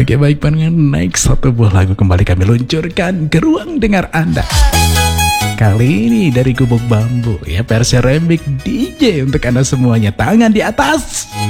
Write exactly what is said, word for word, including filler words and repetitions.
Oke baik pendengar, next satu buah lagu kembali kami luncurkan ke ruang dengar Anda. Kali ini dari Gubuk Bambu ya, versi remix D J untuk Anda semuanya. Tangan di atas.